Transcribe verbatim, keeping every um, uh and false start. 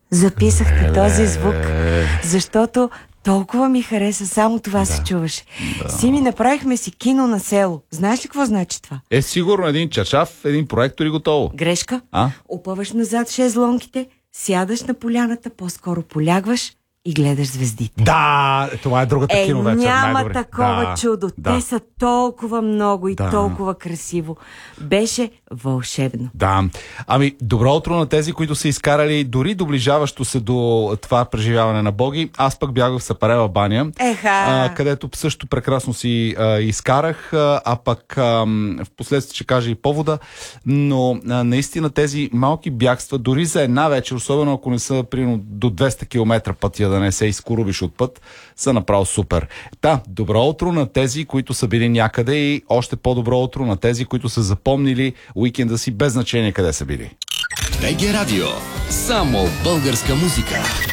записахте този звук, защото толкова ми хареса, само това да. се чуваше. Да. Сими, направихме си кино на село. Знаеш ли какво значи това? Е, сигурно един чаршаф, един проектор и готово. Грешка. А? Опъваш назад шезлонките, сядаш на поляната, по-скоро полягваш и гледаш звездите. Да, това е другата е, киновечер. Няма най-добре. такова да, чудо. Да. Те са толкова много и да. толкова красиво. Беше вълшебно. Да. Ами, добро утро на тези, които са изкарали дори доближаващо се до това преживяване на боги. Аз пък бях в Сапарева баня, Еха. а, където също прекрасно си а, изкарах, а, а пък а, в последствие ще кажа и повода, но а, наистина тези малки бягства, дори за една вечер, особено ако не са примерно до двеста километра пътя, да не се изкорубиш от път, са направо супер. Да, добро утро на тези, които са били някъде и още по-добро утро на тези, които са запомнили уикенда си без значение къде са били. БГ Радио. Само българска музика.